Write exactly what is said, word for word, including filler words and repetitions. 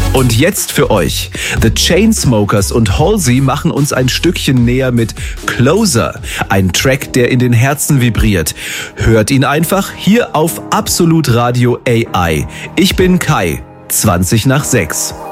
Und jetzt für euch. The Chainsmokers und Halsey machen uns ein Stückchen näher mit Closer. Ein Track, der in den Herzen vibriert. Hört ihn einfach hier auf Absolut Radio A I. Ich bin Kai, zwanzig nach sechs.